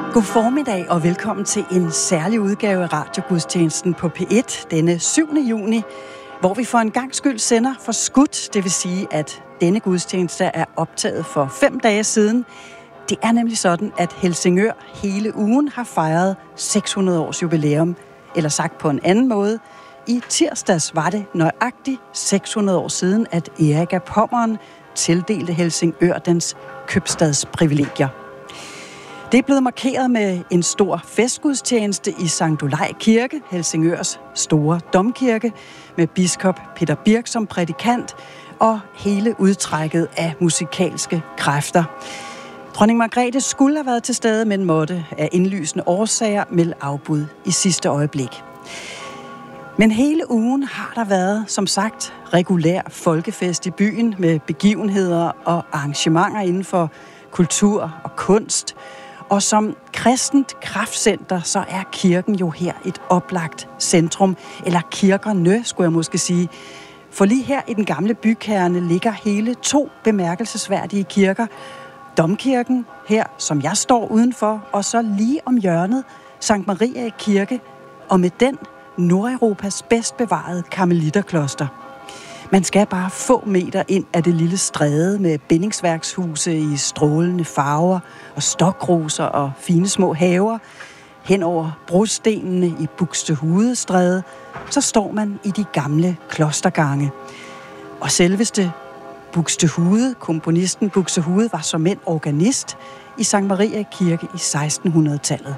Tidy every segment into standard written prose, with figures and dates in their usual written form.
God formiddag og velkommen til en særlig udgave af radiogudstjenesten på P1 denne 7. juni, hvor vi for en gang skyld sender for skudt. Det vil sige, at denne gudstjeneste er optaget for 5 dage siden. Det er nemlig sådan, at Helsingør hele ugen har fejret 600 års jubilæum, eller sagt på en anden måde. I tirsdags var det nøjagtigt 600 år siden, at Erik af Pommern tildelte Helsingør dens købstadsprivilegier. Det er blevet markeret med en stor festgudstjeneste i Sankt Olaj Kirke, Helsingørs store domkirke, med biskop Peter Birch som prædikant og hele udtrækket af musikalske kræfter. Dronning Margrethe skulle have været til stede, men måtte af indlysende årsager melde afbud i sidste øjeblik. Men hele ugen har der været, som sagt, regulær folkefest i byen med begivenheder og arrangementer inden for kultur og kunst. Og som kristent kraftcenter, så er kirken jo her et oplagt centrum, eller kirkerne, skulle jeg måske sige. For lige her i den gamle bykerne ligger hele 2 bemærkelsesværdige kirker. Domkirken, her som jeg står udenfor, og så lige om hjørnet, Sankt Maria Kirke, og med den Nordeuropas bedst bevarede karmeliterkloster. Man skal bare få meter ind af det lille stræde med bindingsværkshuse i strålende farver og stokroser og fine små haver. Hen over brostenene i Buxtehude-stræde, så står man i de gamle klostergange. Og selveste Buxtehude, komponisten Buxtehude, var såmænd organist i Sankt Maria Kirke i 1600-tallet.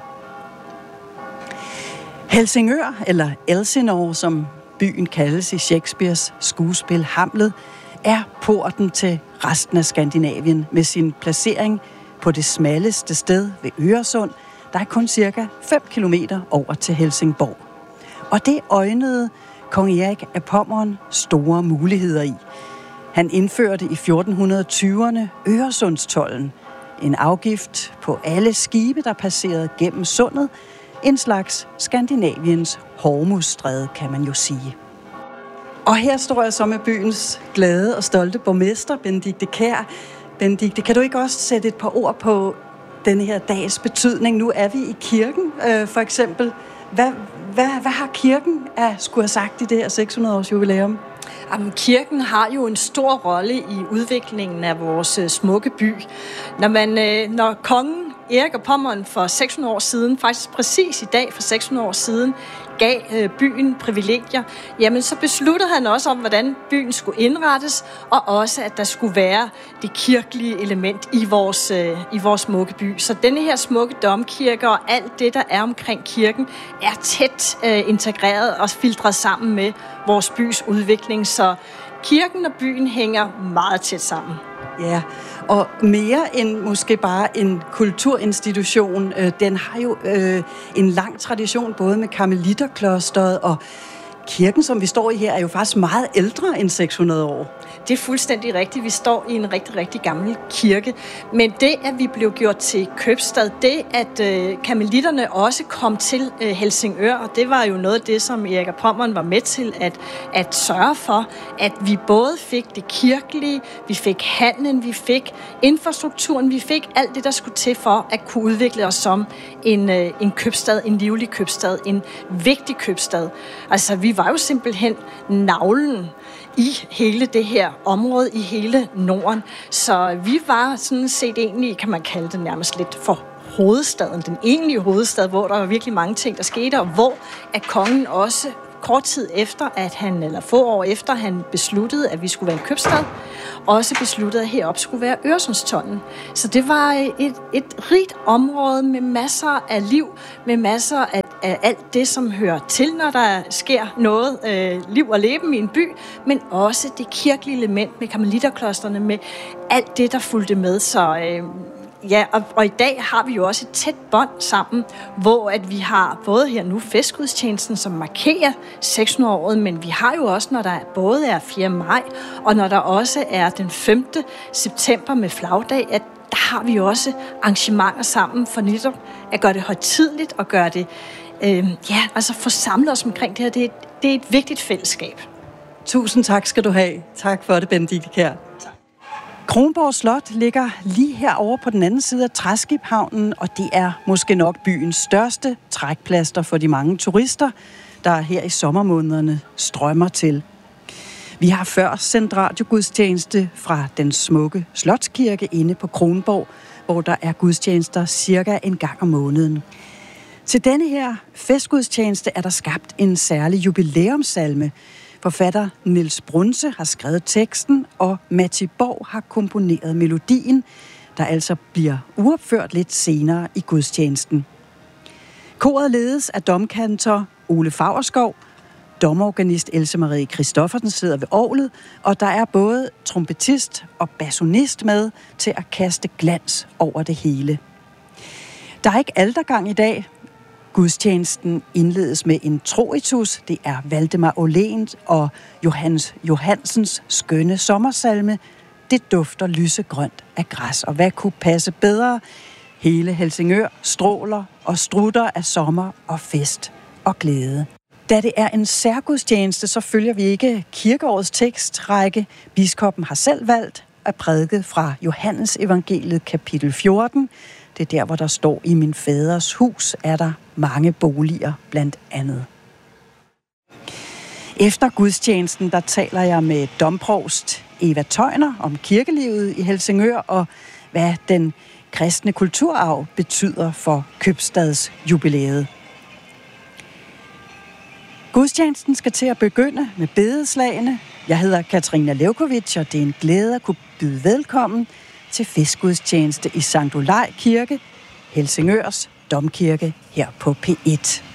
Helsingør, eller Elsinore, som byen kaldes i Shakespeares skuespil Hamlet, er porten til resten af Skandinavien med sin placering på det smalleste sted ved Øresund. Der er kun cirka 5 kilometer over til Helsingborg. Og det øjnede kong Erik af Pommern store muligheder i. Han indførte i 1420'erne Øresundstolden, en afgift på alle skibe, der passerede gennem sundet, en slags Skandinaviens Hormuzstræde, kan man jo sige. Og her står jeg så med byens glade og stolte borgmester, Benedikte Kjær. Benedikte, kan du ikke også sætte et par ord på denne her dags betydning? Nu er vi i kirken, for eksempel. Hvad har kirken skulle have sagt i det her 600-års jubilæum? Jamen, kirken har jo en stor rolle i udviklingen af vores smukke by. Når kongen Erik af Pommern for 600 år siden, faktisk præcis i dag for 600 år siden, gav byen privilegier, jamen så besluttede han også om, hvordan byen skulle indrettes, og også, at der skulle være det kirkelige element i vores smukke by. Så denne her smukke domkirke og alt det, der er omkring kirken, er tæt integreret og filtreret sammen med vores bys udvikling. Så kirken og byen hænger meget tæt sammen. Ja, og mere end måske bare en kulturinstitution, den har jo en lang tradition både med karmeliterklosteret, og kirken, som vi står i her, er jo faktisk meget ældre end 600 år. Det er fuldstændig rigtigt. Vi står i en rigtig, rigtig gammel kirke. Men det, at vi blev gjort til købstad, det, at karmelitterne også kom til Helsingør, og det var jo noget af det, som Erik af Pommern var med til at sørge for, at vi både fik det kirkelige, vi fik handlen, vi fik infrastrukturen, vi fik alt det, der skulle til for at kunne udvikle os som en købstad, en livlig købstad, en vigtig købstad. Altså, vi var jo simpelthen navlen i hele det her område, i hele Norden. Så vi var sådan set egentlig, kan man kalde det nærmest lidt for hovedstaden, den egentlige hovedstad, hvor der var virkelig mange ting, der skete, og hvor at kongen også kort tid efter, få år efter, han besluttede, at vi skulle være en købstad, også besluttede, at heroppe skulle være Øresundstolden. Så det var et rigt område med masser af liv, med masser af alt det, som hører til, når der sker noget liv og leben i en by, men også det kirkelige element med karmeliterklosterne, med alt det, der fulgte med. Så ja, og i dag har vi jo også et tæt bånd sammen, hvor at vi har både her nu festgudstjenesten, som markerer 600-året, men vi har jo også, når der både er 4. maj, og når der også er den 5. september med flagdag, at der har vi jo også arrangementer sammen for netop at gøre det højtideligt og gøre det, få samlet os omkring det her. Det er et vigtigt fællesskab. Tusind tak skal du have. Tak for det, Benedikte Kjær. Kronborg Slot ligger lige herovre på den anden side af Træskibhavnen, og det er måske nok byens største trækplaster for de mange turister, der her i sommermånederne strømmer til. Vi har før sendt radiogudstjeneste fra den smukke Slotskirke inde på Kronborg, hvor der er gudstjenester cirka en gang om måneden. Til denne her festgudstjeneste er der skabt en særlig jubilæumssalme. Forfatter Niels Brunse har skrevet teksten, og Matti Borg har komponeret melodien, der altså bliver uopført lidt senere i gudstjenesten. Koret ledes af domkantor Ole Faurskov, domorganist Else Marie Christoffersen sidder ved orglet, og der er både trompetist og basunist med til at kaste glans over det hele. Der er ikke altergang i dag. Gudstjenesten indledes med en troitus. Det er Valdemar Åhlén og Johannes Johansens skønne sommersalme. Det dufter lysegrønt af græs, og hvad kunne passe bedre? Hele Helsingør stråler og strutter af sommer og fest og glæde. Da det er en særgudstjeneste, så følger vi ikke kirkeårets tekstrække. Biskoppen har selv valgt at prædike fra Johannes evangeliet kapitel 14. Det er der, hvor der står, i min faders hus er der mange boliger blandt andet. Efter gudstjenesten, der taler jeg med domprovst Eva Tøjner om kirkelivet i Helsingør og hvad den kristne kulturarv betyder for købstadsjubilæet. Gudstjenesten skal til at begynde med bedeslagene. Jeg hedder Katrina Levkovic, og det er en glæde at kunne byde velkommen til festgudstjeneste i Sankt Olaj Kirke, Helsingørs Domkirke her på P1.